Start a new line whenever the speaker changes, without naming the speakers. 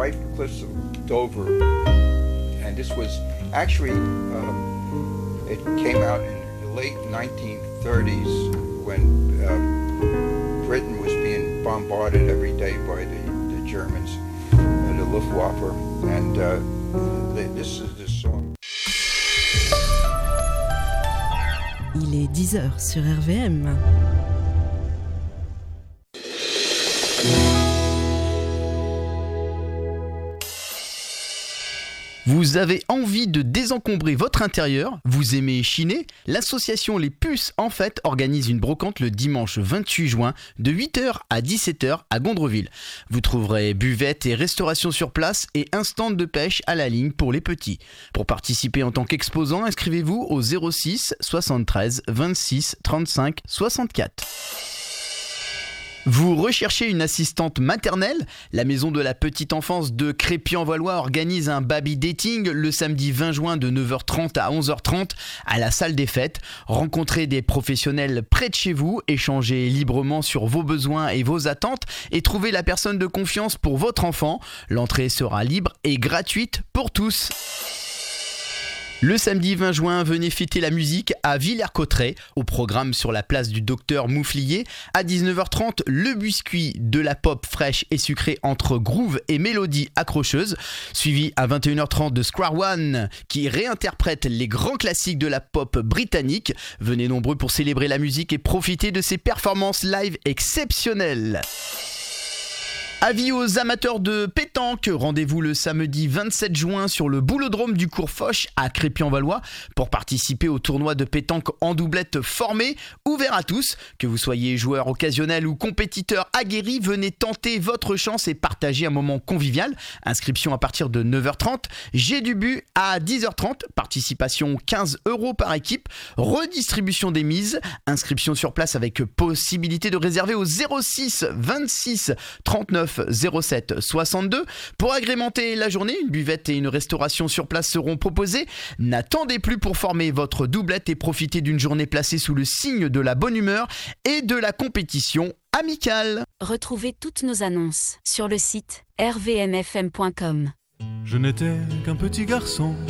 White Cliffs of Dover, and this was actually, it came out in the late 1930s when Britain was being bombarded every day by the Germans, the Luftwaffe, and this is the song.
Il est 10h sur RVM.
Vous avez envie de désencombrer votre intérieur, vous aimez chiner? L'association Les Puces en Fête organise une brocante le dimanche 28 juin de 8h à 17h à Gondreville. Vous trouverez buvette et restauration sur place et un stand de pêche à la ligne pour les petits. Pour participer en tant qu'exposant, inscrivez-vous au 06 73 26 35 64. Vous recherchez une assistante maternelle? La maison de la petite enfance de Crépy-en-Valois organise un baby dating le samedi 20 juin de 9h30 à 11h30 à la salle des fêtes. Rencontrez des professionnels près de chez vous, échangez librement sur vos besoins et vos attentes et trouvez la personne de confiance pour votre enfant. L'entrée sera libre et gratuite pour tous. Le samedi 20 juin, venez fêter la musique à Villers-Cotterêts. Au programme sur la place du Docteur Mouflier. À 19h30, le biscuit de la pop fraîche et sucrée entre groove et mélodie accrocheuse. Suivi à 21h30 de Square One qui réinterprète les grands classiques de la pop britannique. Venez nombreux pour célébrer la musique et profiter de ces performances live exceptionnelles. Avis aux amateurs de pétanque, rendez-vous le samedi 27 juin sur le boulodrome du cours Foch à Crépy-en-Valois pour participer au tournoi de pétanque en doublette formé, ouvert à tous. Que vous soyez joueur occasionnel ou compétiteur aguerri, venez tenter votre chance et partager un moment convivial. Inscription à partir de 9h30, jet du but à 10h30, participation 15 € par équipe, redistribution des mises, inscription sur place avec possibilité de réserver au 06 26 39 07 62. Pour agrémenter la journée, une buvette et une restauration sur place seront proposées. N'attendez plus pour former votre doublette et profiter d'une journée placée sous le signe de la bonne humeur et de la compétition amicale.
Retrouvez toutes nos annonces sur le site rvmfm.com.
Je n'étais qu'un petit garçon